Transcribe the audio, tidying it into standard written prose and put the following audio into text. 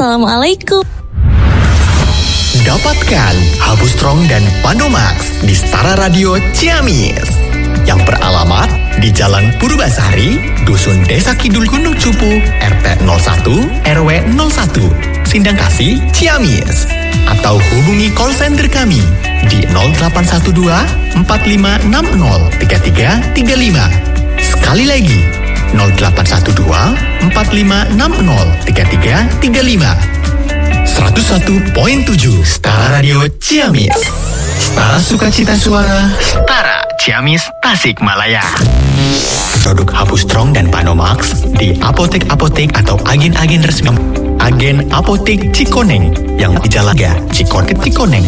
Wassalamualaikum. Dapatkan Habu Strong dan Pandomax di Setara Radio Ciamis yang beralamat di Jalan Purbasari, Dusun Desa Kidul Gunung Cupu, RT 01, RW 01, Sindang Kasih, Ciamis. Atau hubungi call center kami di 0812 4560 3335. Sekali lagi, 0812 4560 3335. 101.7 Setara Radio Ciamis. Setara Sukacita Suara. Setara Ciamis Tasikmalaya. Produk Habu Strong dan Pandomax di apotek-apotek atau agen-agen resmi. Agen Apotek Cikoneng yang di Jalan Cikoneng.